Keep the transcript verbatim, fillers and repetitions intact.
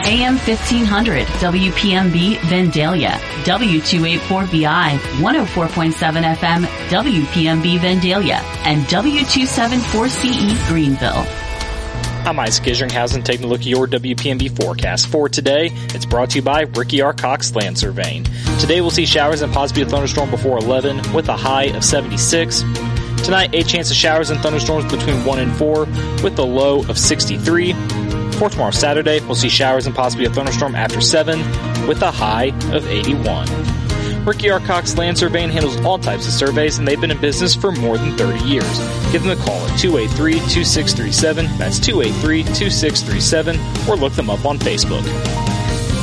A M fifteen hundred W P M B Vandalia, W two eighty-four B I, one oh four point seven F M W P M B Vandalia, and W two seventy-four C E Greenville. I'm Isaac Isringhausen taking a look at your W P M B forecast for today. It's brought to you by Ricky R. Cox Land Surveying. Today we'll see showers and possibly a thunderstorm before eleven with a high of seventy-six. Tonight, a chance of showers and thunderstorms between one and four with a low of sixty-three. For tomorrow, Saturday, we'll see showers and possibly a thunderstorm after seven with a high of eighty-one. Ricky R. Cox Land Surveying handles all types of surveys, and they've been in business for more than thirty years. Give them a call at two eight three, two six three seven. That's two eight three, two six three seven, or look them up on Facebook.